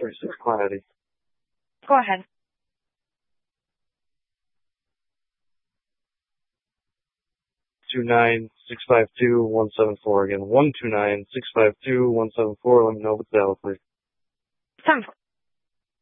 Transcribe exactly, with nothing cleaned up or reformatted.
thirty-six quantity. Go ahead. Two nine six five two one seven four again. One two nine six five two one seven four. Let me know what's valid, please. Seven four.